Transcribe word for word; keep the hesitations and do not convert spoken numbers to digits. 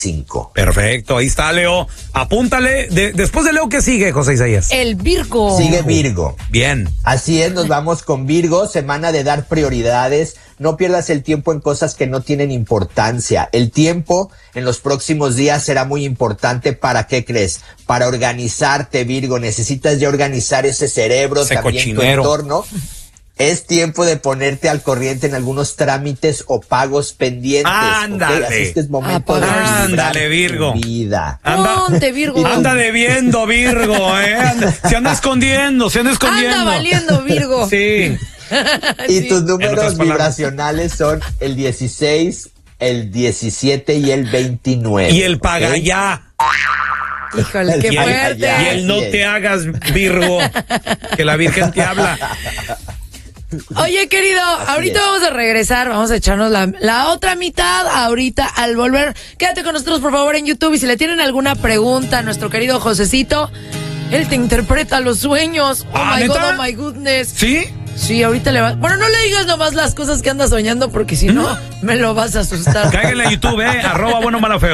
cinco. Perfecto, ahí está, Leo. Apúntale. De, después de Leo, ¿qué sigue, José Isaías? El Virgo. Sigue Virgo. Bien. Así es, nos vamos con Virgo, semana de dar prioridades. No pierdas el tiempo en cosas que no tienen importancia. El tiempo en los próximos días será muy importante. ¿Para qué crees? Para organizarte, Virgo. Necesitas ya organizar ese cerebro, ese también cochinero. tu entorno. Es tiempo de ponerte al corriente en algunos trámites o pagos pendientes. Ándale. ¿Okay? Así es que es momento Ándale, de equilibrar Virgo. tu vida. Anda, Ponte, Virgo. anda debiendo, Virgo, ¿eh? Anda, se anda escondiendo, se anda escondiendo. Anda valiendo, Virgo. Sí. Y Sí. tus En números otras palabras. vibracionales son el dieciséis, el diecisiete y el veintinueve. Y el paga ¿ok? ya. Híjole, qué Y el, fuerte. y el no Así es. te hagas, Virgo, que la Virgen te habla. Oye, querido, ahorita es. vamos a regresar, vamos a echarnos la, la otra mitad ahorita al volver. Quédate con nosotros, por favor, en YouTube. Y si le tienen alguna pregunta a nuestro querido Josecito, él te interpreta los sueños. Oh Ah, my ¿neta? God, oh my goodness. ¿Sí? Sí, ahorita le va. Bueno, no le digas nomás las cosas que andas soñando, porque si no, me lo vas a asustar. Cáiganle a YouTube, ¿eh? Arroba bueno, mala, feo.